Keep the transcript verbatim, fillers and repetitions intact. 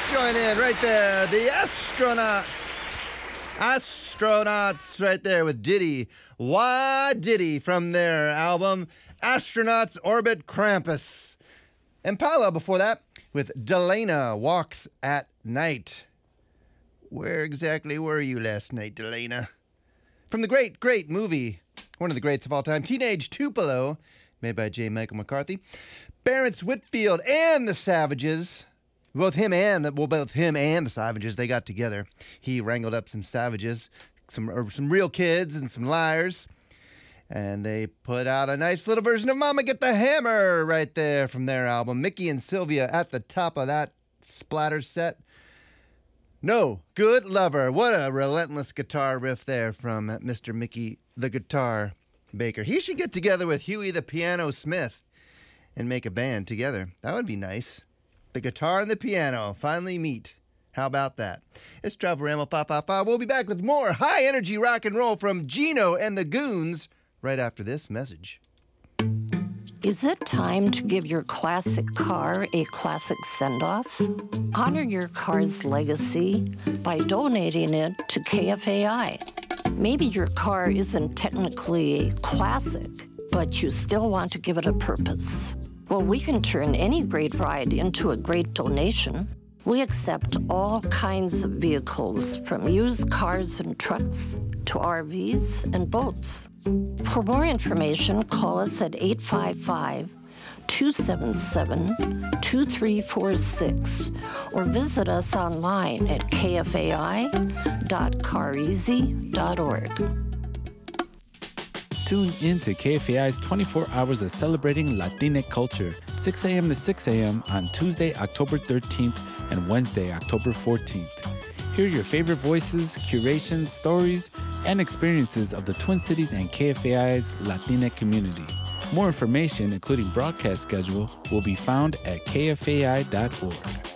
Let's join in right there. The Astronauts. Astronauts right there with Diddy. Why Diddy from their album Astronauts Orbit Krampus. Impala before that with Delana Walks at Night. Where exactly were you last night, Delana? From the great, great movie, one of the greats of all time, Teenage Tupelo, made by J. Michael McCarthy. Barrence Whitfield and the Savages. Both him and the, well, both him and the Savages, they got together. He wrangled up some Savages, some or some real kids and some liars, and they put out a nice little version of "Mama Get the Hammer" right there from their album. Mickey and Sylvia at the top of that splatter set. No Good Lover. What a relentless guitar riff there from Mister Mickey the Guitar Baker. He should get together with Huey the Piano Smith and make a band together. That would be nice. The guitar and the piano finally meet. How about that? It's Travel Ramble five five five. We'll be back with more high-energy rock and roll from Gino and the Goons right after this message. Is it time to give your classic car a classic send-off? Honor your car's legacy by donating it to K F A I. Maybe your car isn't technically a classic, but you still want to give it a purpose. Well, we can turn any great ride into a great donation. We accept all kinds of vehicles, from used cars and trucks to R Vs and boats. For more information, call us at eight five five, two seven seven, two three four six or visit us online at k f a i dot car easy dot org. Tune in to K F A I's twenty-four hours of celebrating Latinx culture, six a.m. to six a.m. on Tuesday, October thirteenth and Wednesday, October fourteenth. Hear your favorite voices, curations, stories, and experiences of the Twin Cities and K F A I's Latinx community. More information, including broadcast schedule, will be found at k f a i dot org.